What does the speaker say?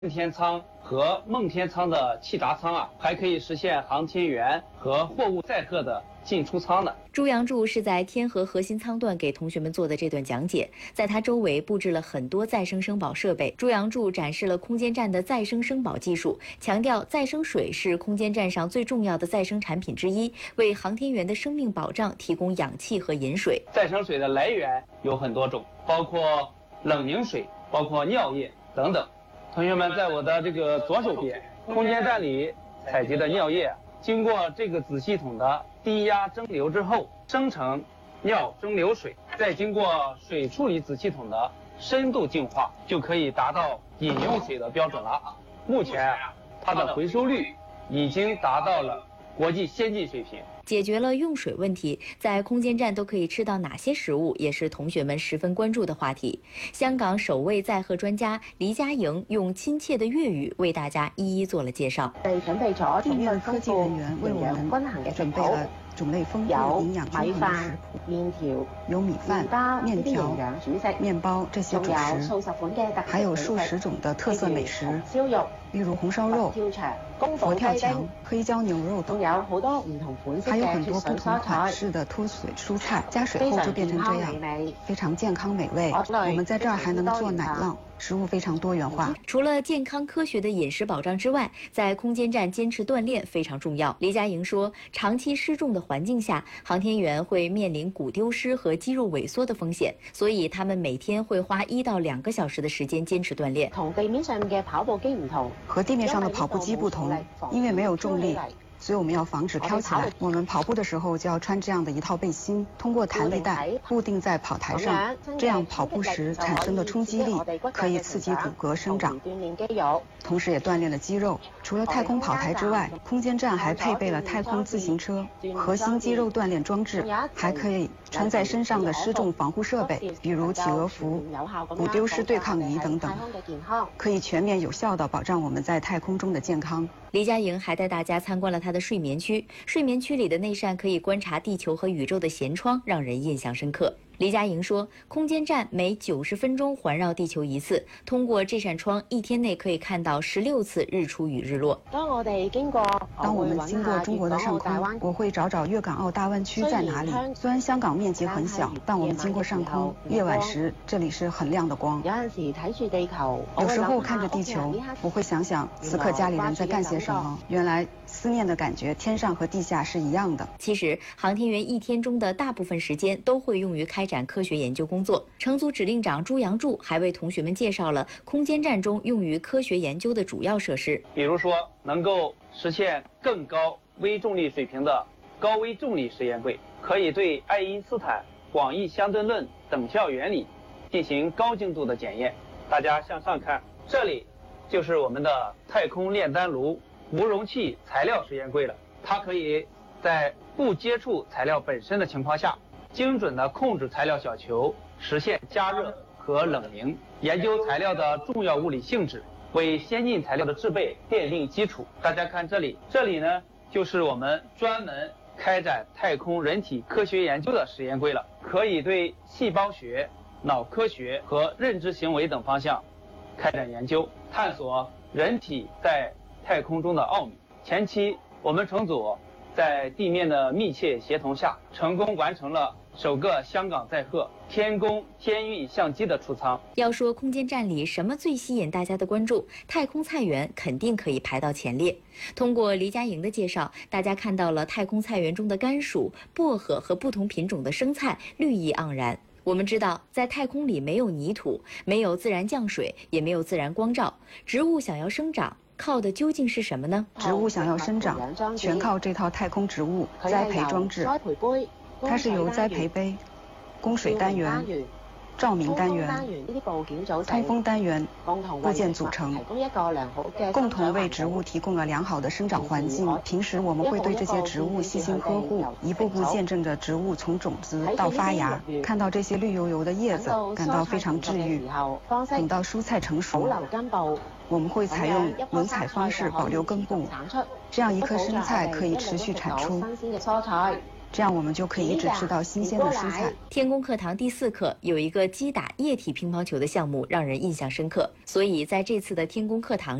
天舱和梦天舱的气闸舱啊，还可以实现航天员和货物载荷的进出舱的。 朱杨柱是在天河核心舱段给同学们做的这段讲解，在他周围布置了很多再生生保设备。朱杨柱展示了空间站的再生生保技术，强调再生水是空间站上最重要的再生产品之一，为航天员的生命保障提供氧气和饮水。 再生水的来源有很多种，包括冷凝水，包括尿液等等。同学们，在我的这个左手边，空间站里采集的尿液，经过这个子系统的低压蒸馏之后，生成尿蒸馏水，再经过水处理子系统的深度净化，就可以达到饮用水的标准了。目前，它的回收率已经达到了国际先进水平。 解决了用水问题，在空间站都可以吃到哪些食物，也是同学们十分关注的话题。香港首位载荷专家黎家莹用亲切的粤语为大家一一做了介绍。 地面科技人员为我们准备了种类丰富、营养均衡的食谱，有米饭、面条、面包这些主食，还有数十种的特色美食，例如红烧肉、佛跳墙、黑椒牛肉等，还有很多不同款式的脱水蔬菜，加水后就变成这样，非常健康美味。我们在这儿还能做奶酪。食物非常多元化。 除了健康科学的饮食保障之外，在空间站坚持锻炼非常重要。黎家莹说，长期失重的环境下，航天员会面临骨丢失和肌肉萎缩的风险，所以他们每天会花1到2个小时的时间坚持锻炼。 同地面上嘅跑步机唔同，和地面上的跑步机不同，因为没有重力。所以我们要防止飘起来。我们跑步的时候就要穿这样的一套背心，通过弹力带固定在跑台上，这样跑步时产生的冲击力可以刺激骨骼生长，同时也锻炼了肌肉。除了太空跑台之外，空间站还配备了太空自行车、核心肌肉锻炼装置，还可以穿在身上的失重防护设备，比如企鹅服、骨丢失对抗仪等等，可以全面有效地保障我们在太空中的健康。 黎家莹还带大家参观了她的睡眠区，睡眠区里的那扇可以观察地球和宇宙的舷窗让人印象深刻。黎家莹说，空间站每90分钟环绕地球1次，通过这扇窗，1天内可以看到16次日出与日落。 当我们经过中国的上空，我会找找粤港澳大湾区在哪里。虽然香港面积很小，但我们经过上空，夜晚时这里是很亮的光。有时候看着地球，我会想想此刻家里人在干些什么。原来思念的感觉，天上和地下是一样的。 其实，航天员1天中的大部分时间都会用于开展科学研究工作。乘组指令长朱杨柱还为同学们介绍了空间站中用于科学研究的主要设施， 比如说能够实现更高微重力水平的高微重力实验柜，可以对爱因斯坦广义相对论等效原理进行高精度的检验。大家向上看，这里就是我们的太空炼丹炉无容器材料实验柜了。它可以在不接触材料本身的情况下，精准地控制材料小球，实现加热和冷凝，研究材料的重要物理性质，为先进材料的制备奠定基础。大家看这里呢，就是我们专门开展太空人体科学研究的实验柜了，可以对细胞学、脑科学和认知行为等方向开展研究，探索人体在太空中的奥秘。前期我们乘组在地面的密切协同下，成功完成了首个香港载荷天宫天运相机的出舱。 要说空间站里什么最吸引大家的关注，太空菜园肯定可以排到前列。通过黎家莹的介绍，大家看到了太空菜园中的甘薯、薄荷和不同品种的生菜，绿意盎然。我们知道，在太空里没有泥土，没有自然降水，也没有自然光照，植物想要生长，靠的究竟是什么呢？ 植物想要生长，全靠这套太空植物栽培装置。它是由栽培杯、供水单元、照明单元、通风单元部件组成，共同为植物提供了良好的生长环境。平时我们会对这些植物细心呵护，一步步见证着植物从种子到发芽，看到这些绿油油的叶子，感到非常治愈。等到蔬菜成熟，我们会采用轮采方式保留根部，这样一颗生菜可以持续产出。 这样我们就可以一直吃到新鲜的蔬菜。 天宫课堂第4课有一个击打液体乒乓球的项目，让人印象深刻，所以在这次的天宫课堂